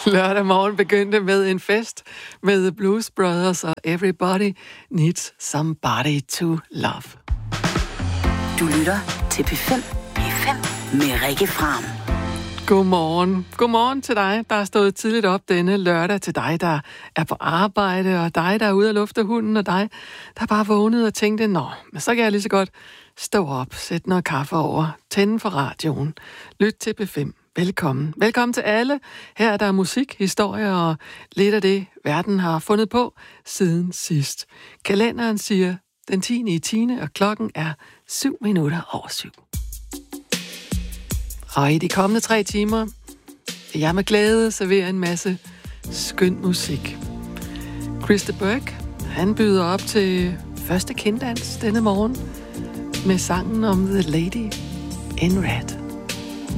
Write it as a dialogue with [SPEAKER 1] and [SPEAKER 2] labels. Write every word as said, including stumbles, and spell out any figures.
[SPEAKER 1] Lørdag morgen begyndte med en fest med The Blues Brothers og Everybody Needs Somebody to Love.
[SPEAKER 2] Du lytter til P fem. P fem med Rikke Fram.
[SPEAKER 1] Godmorgen. Godmorgen til dig, der er stået tidligt op denne lørdag, til dig, der er på arbejde, og dig, der er ude at lufte hunden, og dig, der bare vågnede og tænkte, nå, men så kan jeg lige så godt stå op, sætte noget kaffe over, tænde for radioen, lyt til P fem. Velkommen. Velkommen til alle. Her er der musik, historie og lidt af det, verden har fundet på siden sidst. Kalenderen siger den tiende i tiende, og klokken er syv minutter over syv. Og i de kommende tre timer vil jeg med glæde servere en masse skøn musik. Christa Burke, han byder op til første kinddans denne morgen med sangen om The Lady in Red.